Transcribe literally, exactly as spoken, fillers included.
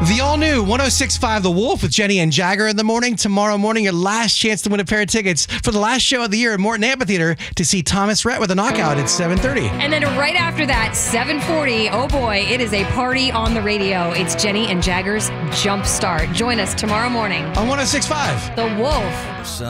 The all-new one oh six point five The Wolf with Jenny and Jagger in the morning. Tomorrow morning, your last chance to win a pair of tickets for the last show of the year at Morton Amphitheater to see Thomas Rhett with a knockout at seven thirty. And then right after that, seven forty, oh boy, it is a party on the radio. It's Jenny and Jagger's Jump Start. Join us tomorrow morning on one oh six point five The Wolf.